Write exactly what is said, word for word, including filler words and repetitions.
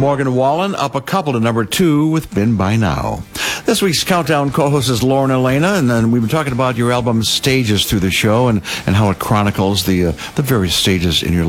Morgan Wallen up a couple to number two with Been By Now. This week's Countdown co-host is Lauren Elena, and then we've been talking about your album Stages through the show and, and how it chronicles the uh, the various stages in your life.